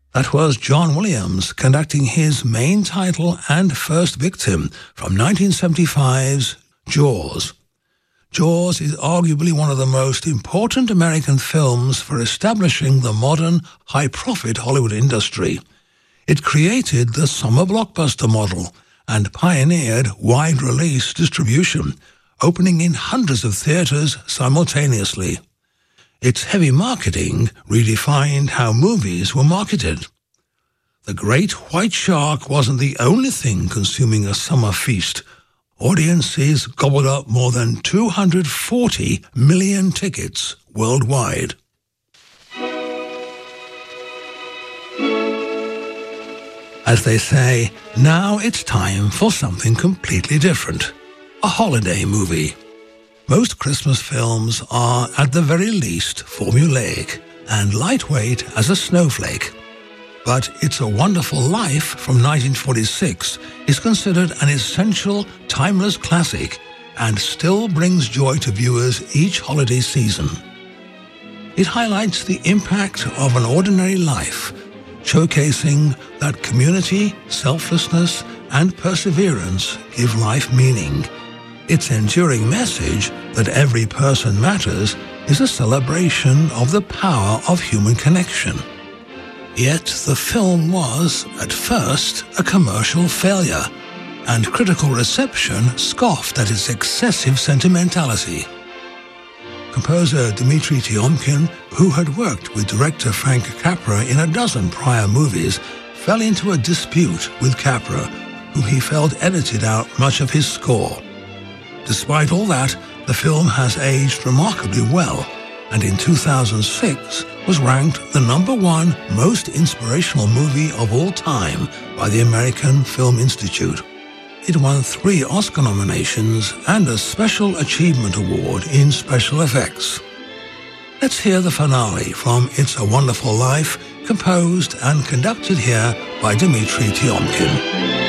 That was John Williams conducting his main title and first victim from 1975's Jaws. Jaws is arguably one of the most important American films for establishing the modern, high-profit Hollywood industry. It created the summer blockbuster model and pioneered wide-release distribution, opening in hundreds of theaters simultaneously. Its heavy marketing redefined how movies were marketed. The Great White Shark wasn't the only thing consuming a summer feast. Audiences gobbled up more than 240 million tickets worldwide. As they say, now it's time for something completely different. A holiday movie. Most Christmas films are, at the very least, formulaic and lightweight as a snowflake. But It's a Wonderful Life from 1946 is considered an essential, timeless classic and still brings joy to viewers each holiday season. It highlights the impact of an ordinary life, showcasing that community, selflessness, and perseverance give life meaning. Its enduring message that every person matters is a celebration of the power of human connection. Yet the film was, at first, a commercial failure, and critical reception scoffed at its excessive sentimentality. Composer Dmitri Tiomkin, who had worked with director Frank Capra in a dozen prior movies, fell into a dispute with Capra, who he felt edited out much of his score. Despite all that, the film has aged remarkably well, and in 2006 was ranked the #1 most inspirational movie of all time by the American Film Institute. It won 3 Oscar nominations and a Special Achievement Award in special effects. Let's hear the finale from It's a Wonderful Life, composed and conducted here by Dmitri Tiomkin.